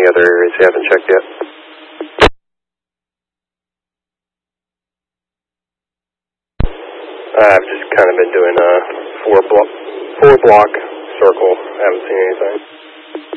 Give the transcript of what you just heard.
other areas you haven't checked yet? I've just kind of been doing a four block circle. Haven't seen anything.